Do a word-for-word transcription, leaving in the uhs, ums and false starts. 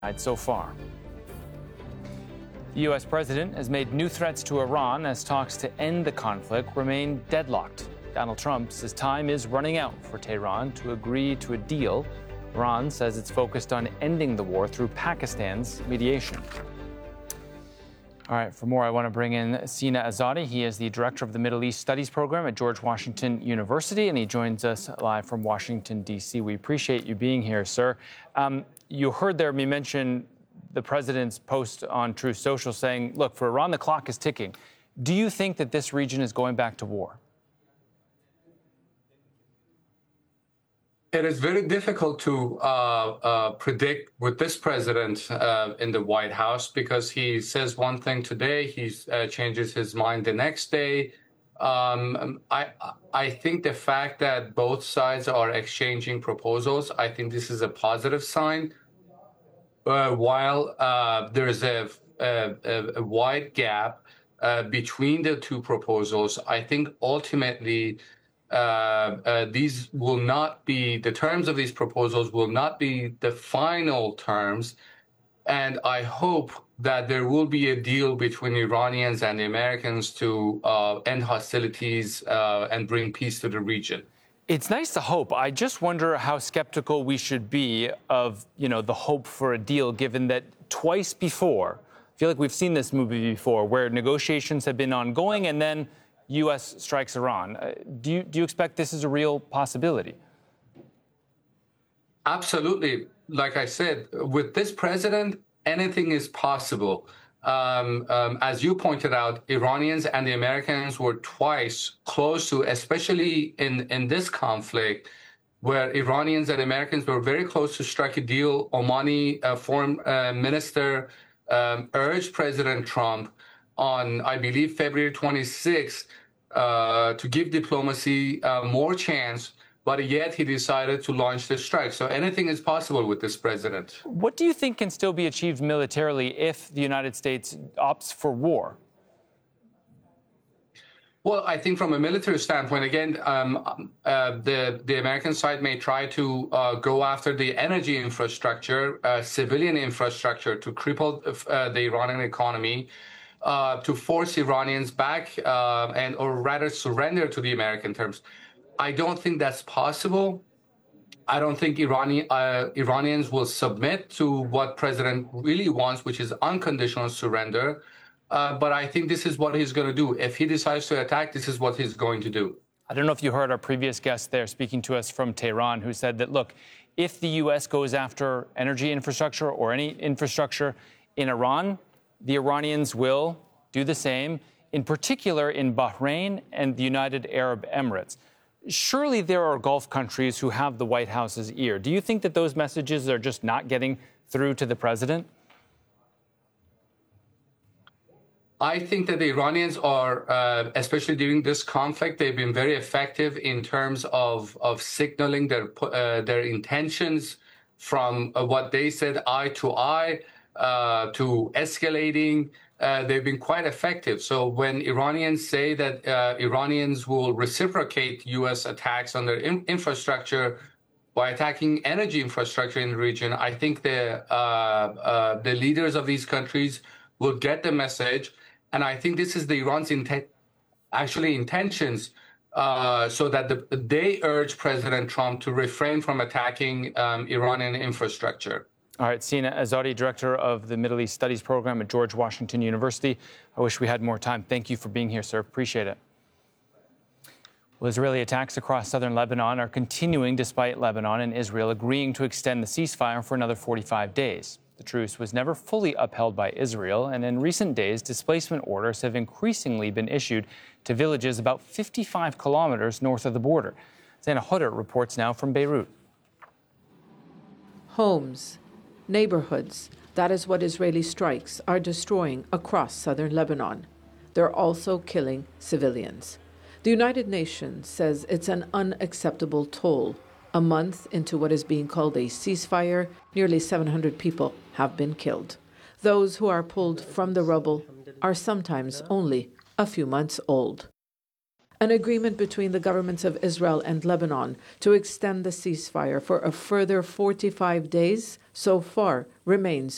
so far. The U S president has made new threats to Iran as talks to end the conflict remain deadlocked. Donald Trump says time is running out for Tehran to agree to a deal. Iran says it's focused on ending the war through Pakistan's mediation. All right, for more, I want to bring in Sina Azadi. He is the director of the Middle East Studies program at George Washington University, and he joins us live from Washington, D C. We appreciate you being here, sir. Um, you heard there me mention the president's post on Truth Social saying, look, for Iran, the clock is ticking. Do you think that this region is going back to war? It is very difficult to uh, uh, predict with this president uh, in the White House because he says one thing today, he uh, changes his mind the next day. Um, I, I think the fact that both sides are exchanging proposals, I think this is a positive sign. Uh, while uh, there is a, a, a wide gap uh, between the two proposals, I think ultimately uh, uh, these will not be, the terms of these proposals will not be the final terms. And I hope that there will be a deal between Iranians and the Americans to uh, end hostilities uh, and bring peace to the region. It's nice to hope. I just wonder how skeptical we should be of, you know, the hope for a deal, given that twice before, I feel like we've seen this movie before, where negotiations have been ongoing and then U S strikes Iran. Uh, do you, do you expect this is a real possibility? Absolutely. Like I said, with this president, anything is possible. Um, um, as you pointed out, Iranians and the Americans were twice close to, especially in, in this conflict, where Iranians and Americans were very close to strike a deal. Omani uh, foreign uh, minister um, urged President Trump on, I believe, February twenty-sixth, uh, to give diplomacy uh, more chance. But yet he decided to launch the strike. So anything is possible with this president. What do you think can still be achieved militarily if the United States opts for war? Well, I think from a military standpoint, again, um, uh, the, the American side may try to uh, go after the energy infrastructure, uh, civilian infrastructure, to cripple uh, the Iranian economy, uh, to force Iranians back uh, and or rather surrender to the American terms. I don't think that's possible. I don't think Iranian, uh, Iranians will submit to what President really wants, which is unconditional surrender. Uh, but I think this is what he's going to do. If he decides to attack, this is what he's going to do. I don't know if you heard our previous guest there speaking to us from Tehran, who said that, look, if the U S goes after energy infrastructure or any infrastructure in Iran, the Iranians will do the same, in particular in Bahrain and the United Arab Emirates. Surely there are Gulf countries who have the White House's ear. Do you think that those messages are just not getting through to the president? I think that the Iranians are, uh, especially during this conflict, they've been very effective in terms of, of signaling their, uh, their intentions from uh, what they said eye to eye uh, to escalating. Uh, they've been quite effective. So when Iranians say that uh, Iranians will reciprocate U S attacks on their in infrastructure by attacking energy infrastructure in the region, I think the, uh, uh, the leaders of these countries will get the message. And I think this is the Iran's intent, actually intentions, uh, so that the, they urge President Trump to refrain from attacking um, Iranian infrastructure. All right, Sina Azadi, director of the Middle East Studies program at George Washington University. I wish we had more time. Thank you for being here, sir. Appreciate it. Well, Israeli attacks across southern Lebanon are continuing despite Lebanon and Israel agreeing to extend the ceasefire for another forty-five days. The truce was never fully upheld by Israel, and in recent days, displacement orders have increasingly been issued to villages about fifty-five kilometers north of the border. Zaina Hodder reports now from Beirut. Homes, neighborhoods, that is what Israeli strikes are destroying across southern Lebanon. They're also killing civilians. The United Nations says it's an unacceptable toll. A month into what is being called a ceasefire, nearly seven hundred people have been killed. Those who are pulled from the rubble are sometimes only a few months old. An agreement between the governments of Israel and Lebanon to extend the ceasefire for a further forty-five days so far remains